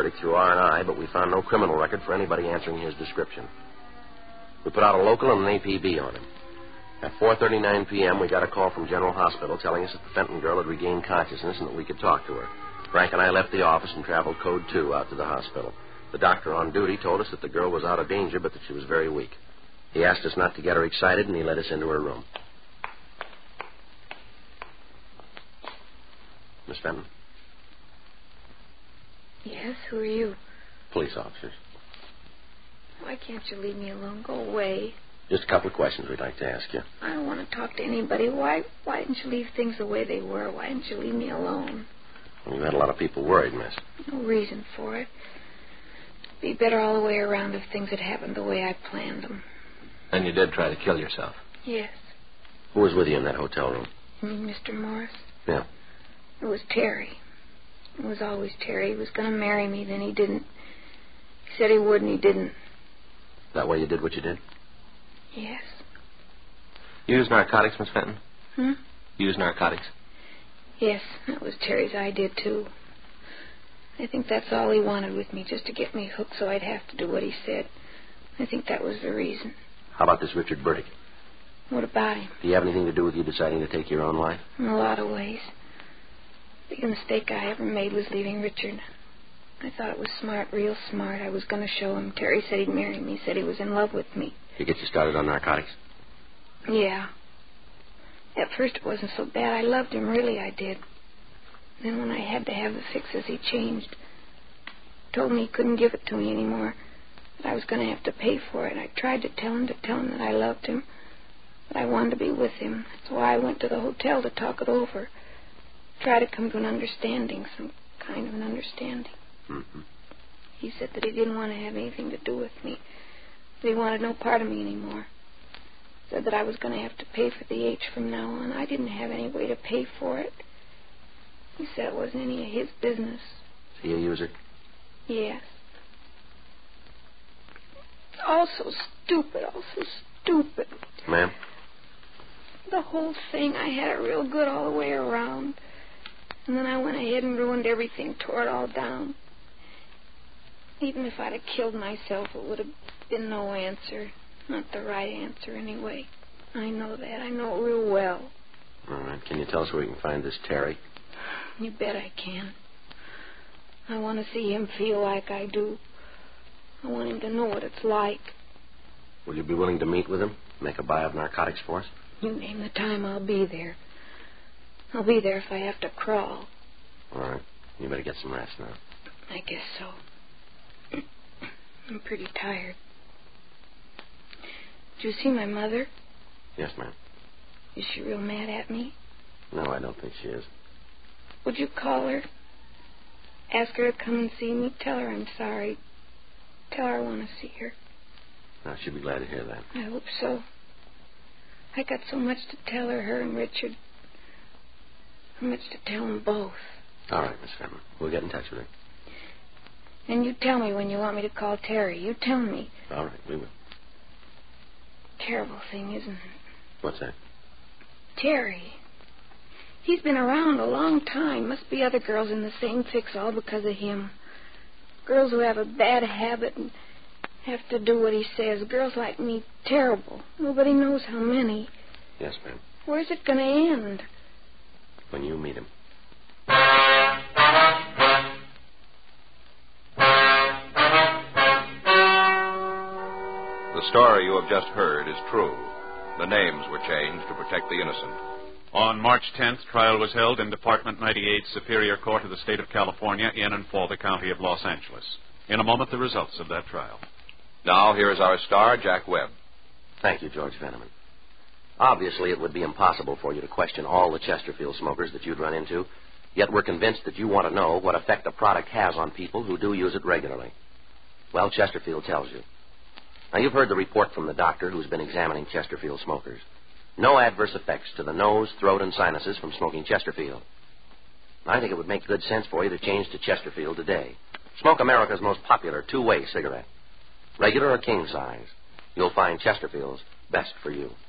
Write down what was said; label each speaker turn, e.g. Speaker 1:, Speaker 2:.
Speaker 1: verdict through R&I, but we found no criminal record for anybody answering his description. We put out a local and an APB on him. At 4:39 p.m., we got a call from General Hospital telling us that the Fenton girl had regained consciousness and that we could talk to her. Frank and I left the office and traveled Code 2 out to the hospital. The doctor on duty told us that the girl was out of danger, but that she was very weak. He asked us not to get her excited, and he led us into her room. Miss Fenton?
Speaker 2: Yes, who are you?
Speaker 1: Police officers.
Speaker 2: Why can't you leave me alone? Go away.
Speaker 1: Just a couple of questions we'd like to ask you.
Speaker 2: I don't want to talk to anybody. Why didn't you leave things the way they were? Why didn't you leave me alone?
Speaker 1: Well, you had a lot of people worried, miss.
Speaker 2: No reason for it. Be better all the way around if things had happened the way I planned them.
Speaker 3: And you did try to kill yourself?
Speaker 2: Yes.
Speaker 1: Who was with you in that hotel room?
Speaker 2: You mean Mr. Morris?
Speaker 1: Yeah.
Speaker 2: It was Terry. It was always Terry. He was going to marry me, then he didn't. He said he would, and he didn't.
Speaker 1: That way you did what you did?
Speaker 2: Yes.
Speaker 3: You use narcotics, Miss Fenton?
Speaker 2: Hmm?
Speaker 3: You use narcotics?
Speaker 2: Yes, that was Terry's idea, too. I think that's all he wanted with me, just to get me hooked so I'd have to do what he said. I think that was the reason.
Speaker 1: How about this Richard Burdick?
Speaker 2: What about him?
Speaker 1: Do you have anything to do with you deciding to take your own life?
Speaker 2: In a lot of ways. The biggest mistake I ever made was leaving Richard. I thought it was smart, real smart. I was going to show him. Terry said he'd marry me. He said he was in love with me.
Speaker 1: He get you started on narcotics?
Speaker 2: Yeah. At first it wasn't so bad. I loved him, really I did. Then when I had to have the fixes, he changed. Told me he couldn't give it to me anymore, that I was going to have to pay for it. I tried to tell him that I loved him, that I wanted to be with him. That's why I went to the hotel to talk it over. Try to come to an understanding, some kind of an understanding.
Speaker 1: Mm-hmm.
Speaker 2: He said that he didn't want to have anything to do with me, that he wanted no part of me anymore. Said that I was going to have to pay for the H from now on. I didn't have any way to pay for it. He said it wasn't any of his business.
Speaker 1: Is he a user?
Speaker 2: Yes. All so stupid,
Speaker 1: Ma'am?
Speaker 2: The whole thing, I had it real good all the way around. And then I went ahead and ruined everything, tore it all down. Even if I'd have killed myself, it would have been no answer. Not the right answer, anyway. I know that. I know it real well.
Speaker 1: All right. Can you tell us where we can find this Terry?
Speaker 2: You bet I can. I want to see him feel like I do. I want him to know what it's like.
Speaker 1: Will you be willing to meet with him? Make a buy of narcotics for us?
Speaker 2: You name the time, I'll be there. I'll be there if I have to crawl.
Speaker 1: All right. You better get some rest now.
Speaker 2: I guess so. I'm pretty tired. Did you see my mother?
Speaker 1: Yes, ma'am.
Speaker 2: Is she real mad at me?
Speaker 1: No, I don't think she is.
Speaker 2: Would you call her? Ask her to come and see me. Tell her I'm sorry. Tell her I want to see her.
Speaker 1: No, she'd be glad to hear that.
Speaker 2: I hope so. I got so much to tell her and Richard. So much to tell them both.
Speaker 1: All right, Miss Fenton. We'll get in touch with her.
Speaker 2: And you tell me when you want me to call Terry. You tell me.
Speaker 1: All right, we will.
Speaker 2: Terrible thing, isn't it?
Speaker 1: What's that?
Speaker 2: Terry. He's been around a long time. Must be other girls in the same fix all because of him. Girls who have a bad habit and have to do what he says. Girls like me, terrible. Nobody knows how many.
Speaker 1: Yes, ma'am.
Speaker 2: Where's it going to end?
Speaker 1: When you meet him.
Speaker 4: The story you have just heard is true. The names were changed to protect the innocent.
Speaker 5: On March 10th, trial was held in Department 98 Superior Court of the State of California in and for the County of Los Angeles. In a moment, the results of that trial.
Speaker 4: Now, here is our star, Jack Webb.
Speaker 1: Thank you, George Fenneman. Obviously, it would be impossible for you to question all the Chesterfield smokers that you'd run into, yet we're convinced that you want to know what effect a product has on people who do use it regularly. Well, Chesterfield tells you. Now, you've heard the report from the doctor who's been examining Chesterfield smokers. No adverse effects to the nose, throat, and sinuses from smoking Chesterfield. I think it would make good sense for you to change to Chesterfield today. Smoke America's most popular two-way cigarette. Regular or king size. You'll find Chesterfield's best for you.